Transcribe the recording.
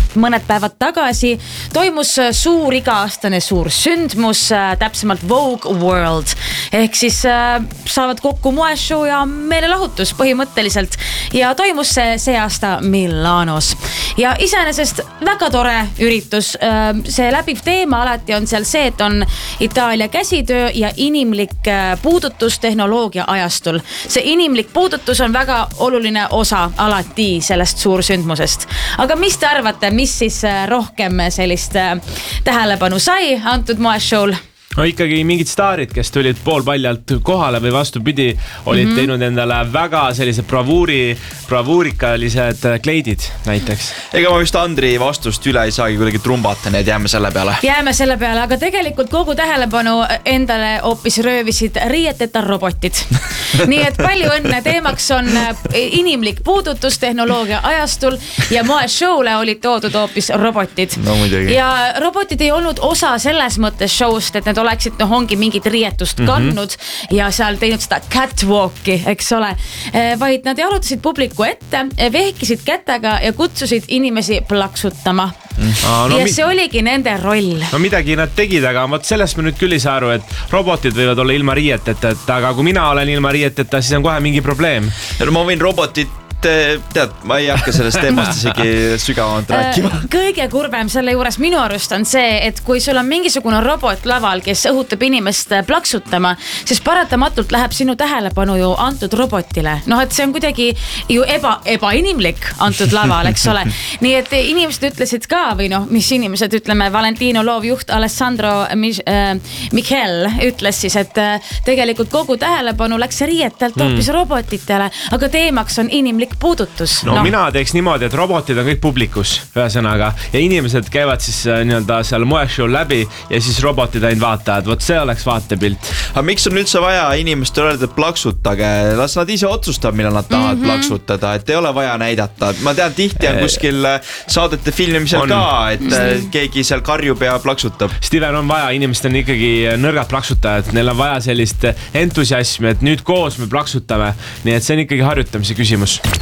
mõned päevad tagasi toimus suur iga-aastane suur sündmus, täpsemalt Vogue World. Ehk siis saavad kokku moeshow ja meelelahutus põhimõtteliselt ja toimus see aasta Milanos. Ja iseenesest väga tore üritus. See läbiv teema alati on seal see, et on Itaalia käsitöö ja inimlik puudutus tehnoloogia ajastul. See inimlik puudutus on väga oluline osa alati sellest suursündmusest. Aga mis te arvate, mis siis rohkem sellist tähelepanu sai antud moeshow'l? No ikkagi mingid staarid, kes tulid poolpaljalt kohale või vastupidi, olid teinud endale väga sellise bravuurikalised kleidid näiteks. Ega ma vist Andri vastust üle ei saagi kuidagi trumbata, nii et jääme selle peale. Jääme selle peale, aga tegelikult kogu tähelepanu endale hoopis röövisid riieteta robotid. Nii et palju õnne, teemaks on inimlik puudutus tehnoloogia ajastul ja moeshow'le olid toodud hoopis robotid. No, muidugi. Ja robotid ei olnud osa selles mõttes show'st, et need oleksid ongi mingit riietust kandnud ja seal teinud seda catwalki, eks ole, vaid nad jalutasid publiku ette, vehkisid kätega ja kutsusid inimesi plaksutama. Ja see oligi nende roll. No midagi nad tegid, aga sellest ma nüüd küll ei saa aru, et robotid võivad olla ilma riieteta, aga kui mina olen ilma riieteta, siis on kohe mingi probleem. No ma võin robotit tead, ma ei hakka sellest teemast isegi sügavamalt rääkima. Kõige kurbem selle juures minu arust on see, et kui sul on mingisugune robot laval, kes õhutab inimest plaksutama, siis paratamatult läheb sinu tähelepanu ju antud robotile. Noh, et see on kuidagi ju ebainimlik antud laval, eks ole. Nii et inimesed ütlesid ka, või mis inimesed, ütleme, Valentino loovjuht Alessandro Michel ütles siis, et tegelikult kogu tähelepanu läks riietelt hoopis robotitele, aga teemaks on inimlik puudutus. No mina teeks niimoodi, et robotid on kõik publikus ühesõnaga ja inimesed käivad siis nii-öelda seal moeshow'l läbi ja siis robotid ainult vaatavad. Vot see oleks vaatepilt. Aga miks on üldse vaja inimestel öelda, et plaksutage? Las nad ise otsustab, millal nad tahavad plaksutada, et ei ole vaja näidata. Ma tean, tihti on kuskil saadete filmimisel ka, et keegi seal karjub ja plaksutab. Steven, on vaja, inimestel on ikkagi nõrgad plaksutajad. Neil on vaja sellist entusiasmi, et nüüd koos me plaksutame. Nii et see on ikkagi harjutamise küsimus.